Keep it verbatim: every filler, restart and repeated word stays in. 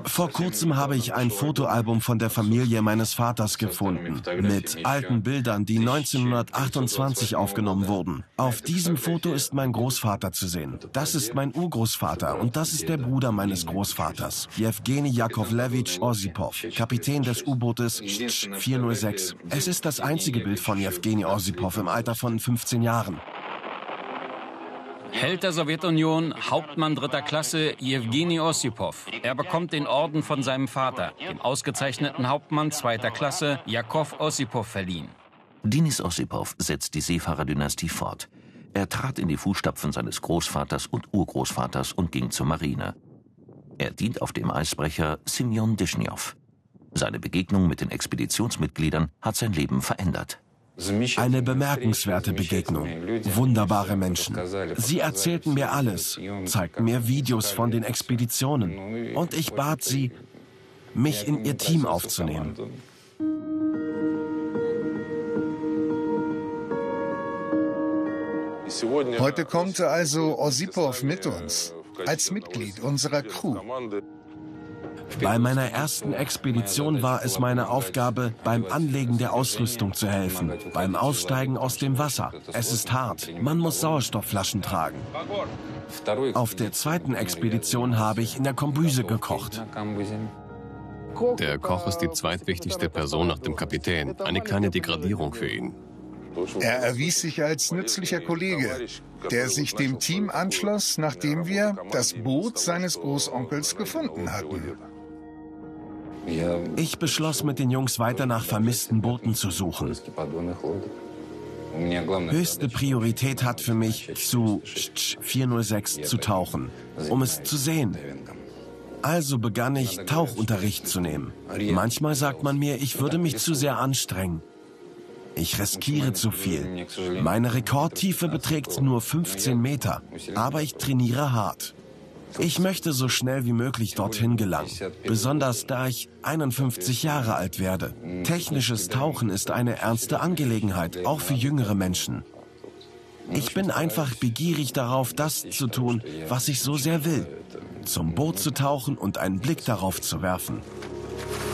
Vor kurzem habe ich ein Fotoalbum von der Familie meines Vaters gefunden, mit alten Bildern, die neunzehnhundertachtundzwanzig aufgenommen wurden. Auf diesem Foto ist mein Großvater zu sehen. Das ist mein Urgroßvater und das ist der Bruder meines Großvaters, Jewgeni Jakovlewitsch Ossipow, Kapitän des U-Bootes vierhundertsechs. Es ist das einzige Bild von Jewgeni Ossipow im Alter von fünfzehn Jahren. Held der Sowjetunion, Hauptmann dritter Klasse, Jewgeni Ossipow. Er bekommt den Orden von seinem Vater, dem ausgezeichneten Hauptmann zweiter Klasse, Jakow Ossipow, verliehen. Denis Ossipow setzt die Seefahrerdynastie fort. Er trat in die Fußstapfen seines Großvaters und Urgroßvaters und ging zur Marine. Er dient auf dem Eisbrecher Semjon Dishniow. Seine Begegnung mit den Expeditionsmitgliedern hat sein Leben verändert. Eine bemerkenswerte Begegnung. Wunderbare Menschen. Sie erzählten mir alles, zeigten mir Videos von den Expeditionen. Und ich bat sie, mich in ihr Team aufzunehmen. Heute kommt also Ossipow mit uns, als Mitglied unserer Crew. Bei meiner ersten Expedition war es meine Aufgabe, beim Anlegen der Ausrüstung zu helfen, beim Aussteigen aus dem Wasser. Es ist hart, man muss Sauerstoffflaschen tragen. Auf der zweiten Expedition habe ich in der Kombüse gekocht. Der Koch ist die zweitwichtigste Person nach dem Kapitän. Eine kleine Degradierung für ihn. Er erwies sich als nützlicher Kollege, der sich dem Team anschloss, nachdem wir das Boot seines Großonkels gefunden hatten. Ich beschloss, mit den Jungs weiter nach vermissten Booten zu suchen. Höchste Priorität hat für mich, zu vierhundertsechs zu tauchen, um es zu sehen. Also begann ich, Tauchunterricht zu nehmen. Manchmal sagt man mir, ich würde mich zu sehr anstrengen. Ich riskiere zu viel. Meine Rekordtiefe beträgt nur fünfzehn Meter, aber ich trainiere hart. Ich möchte so schnell wie möglich dorthin gelangen, besonders da ich einundfünfzig Jahre alt werde. Technisches Tauchen ist eine ernste Angelegenheit, auch für jüngere Menschen. Ich bin einfach begierig darauf, das zu tun, was ich so sehr will. Zum Boot zu tauchen und einen Blick darauf zu werfen.